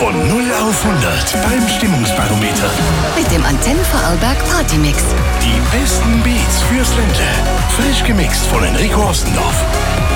Von 0 auf 100 beim Stimmungsbarometer. Mit dem Antenne Vorarlberg Partymix. Die besten Beats fürs Ländle. Frisch gemixt von Enrico Ostendorf.